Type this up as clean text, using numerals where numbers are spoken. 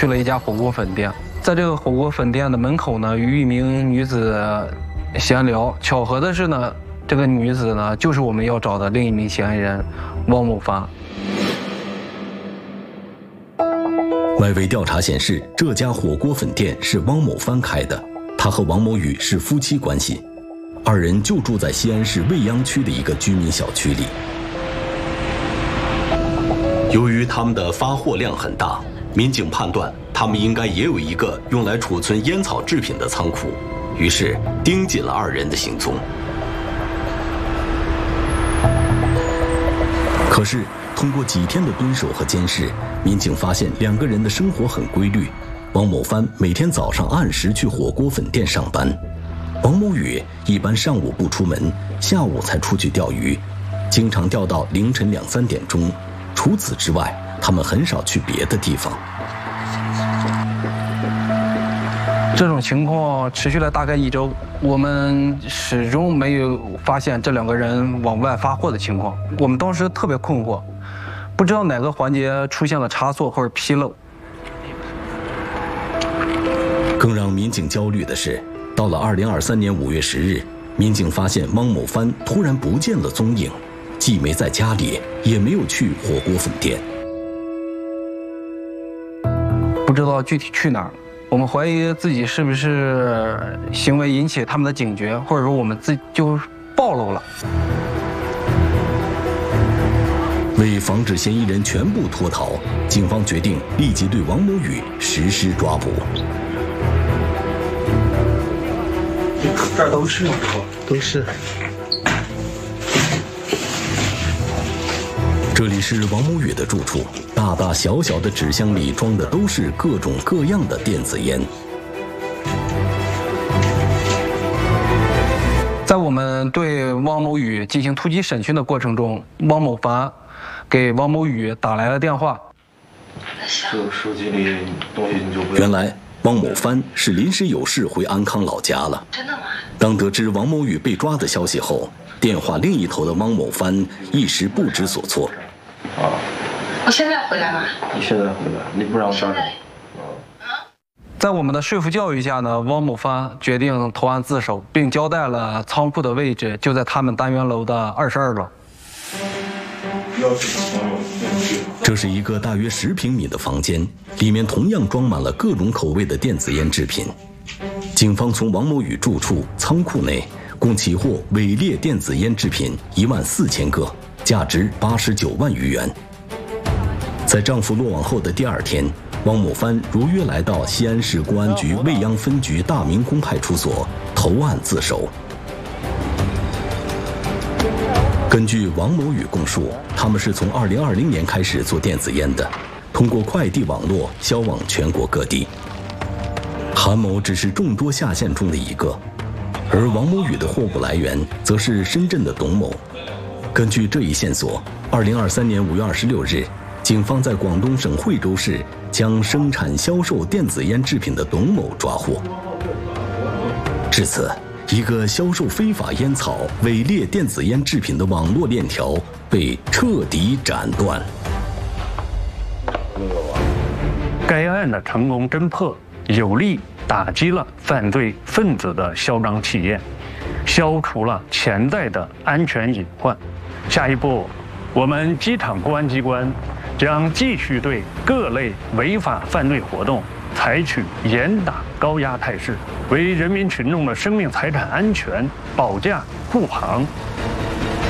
去了一家火锅粉店，在这个火锅粉店的门口呢，与一名女子闲聊。巧合的是呢，这个女子呢，就是我们要找的另一名嫌疑人汪某帆。 外围调查显示，这家火锅粉店是汪某帆开的，他和王某宇是夫妻关系，二人就住在西安市未央区的一个居民小区里。由于他们的发货量很大，民警判断他们应该也有一个用来储存烟草制品的仓库，于是盯紧了二人的行踪。可是通过几天的蹲守和监视，民警发现两个人的生活很规律。王某帆每天早上按时去火锅粉店上班，王某宇一般上午不出门，下午才出去钓鱼，经常钓到凌晨2、3点钟。除此之外，他们很少去别的地方。 这种情况持续了大概1周，我们始终没有发现这两个人往外发货的情况。我们当时特别困惑，不知道哪个环节出现了差错或者纰漏。 更让民警焦虑的是，到了2023年5月10日，民警发现汪某帆突然不见了踪影，既没在家里，也没有去火锅粉店， 不知道具体去哪儿。我们怀疑自己是不是行为引起他们的警觉，或者说我们自己就暴露了。 为防止嫌疑人全部脱逃，警方决定立即对王某宇实施抓捕。 这儿都是吗？都是。 这里是王某宇的住处，大大小小的纸箱里装的都是各种各样的电子烟。 在我们对汪某宇进行突击审讯的过程中，汪某帆给汪某宇打来了电话。 这个手机里东西你就不要。 原来汪某帆是临时有事回安康老家了。 真的吗？ 当得知王某宇被抓的消息后，电话另一头的汪某帆一时不知所措。 我现在回来吗？ 你现在回来，你不让杀人。 在我们的说服教育下呢，汪某帆决定投案自首，并交代了仓库的位置就在他们单元楼的22楼。 这是一个大约10平米的房间，里面同样装满了各种口味的电子烟制品。警方从王某宇住处仓库内共起获伪劣电子烟制品14000个，价值89万余元。在丈夫落网后的第2天，汪某帆如约来到西安市公安局未央分局大明宫派出所投案自首。根据王某宇供述，他们是从2020年开始做电子烟的，通过快递网络销往全国各地。韩某只是众多下线中的一个，而王某宇的货物来源则是深圳的董某。根据这一线索，2023年5月26日，警方在广东省惠州市将生产销售电子烟制品的董某抓获。至此，一个销售非法烟草、伪劣电子烟制品的网络链条被彻底斩断。 该案的成功侦破，有力打击了犯罪分子的嚣张气焰，消除了潜在的安全隐患。下一步，我们机场公安机关将继续对各类违法犯罪活动采取严打高压态势，为人民群众的生命财产安全保驾护航